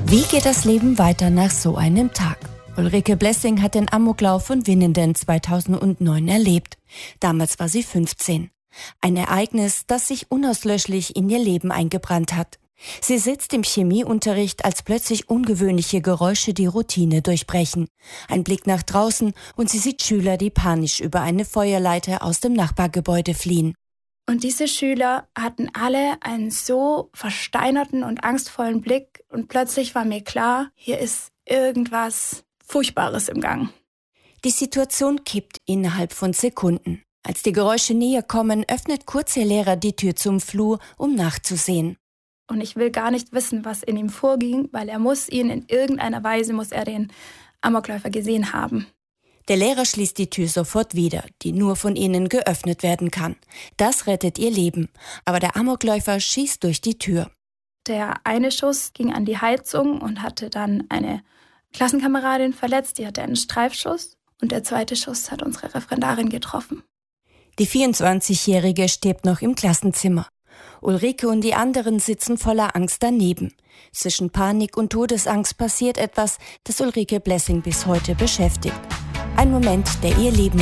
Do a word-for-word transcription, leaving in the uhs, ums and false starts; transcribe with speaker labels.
Speaker 1: Wie geht das Leben weiter nach so einem Tag? Ulrike Blessing hat den Amoklauf von Winnenden zweitausendneun erlebt. Damals war sie fünfzehn. Ein Ereignis, das sich unauslöschlich in ihr Leben eingebrannt hat. Sie sitzt im Chemieunterricht, als plötzlich ungewöhnliche Geräusche die Routine durchbrechen. Ein Blick nach draußen und sie sieht Schüler, die panisch über eine Feuerleiter aus dem Nachbargebäude fliehen.
Speaker 2: Und diese Schüler hatten alle einen so versteinerten und angstvollen Blick und plötzlich war mir klar, hier ist irgendwas Furchtbares im Gang.
Speaker 1: Die Situation kippt innerhalb von Sekunden. Als die Geräusche näher kommen, öffnet kurz ihr Lehrer die Tür zum Flur, um nachzusehen.
Speaker 2: Und ich will gar nicht wissen, was in ihm vorging, weil er muss ihn in irgendeiner Weise, muss er den Amokläufer gesehen haben.
Speaker 1: Der Lehrer schließt die Tür sofort wieder, die nur von ihnen geöffnet werden kann. Das rettet ihr Leben. Aber der Amokläufer schießt durch die Tür.
Speaker 2: Der eine Schuss ging an die Heizung und hatte dann eine Klassenkameradin verletzt. Die hatte einen Streifschuss. Und der zweite Schuss hat unsere Referendarin getroffen.
Speaker 1: Die vierundzwanzigjährige stirbt noch im Klassenzimmer. Ulrike und die anderen sitzen voller Angst daneben. Zwischen Panik und Todesangst passiert etwas, das Ulrike Blessing bis heute beschäftigt. Ein Moment, der ihr Leben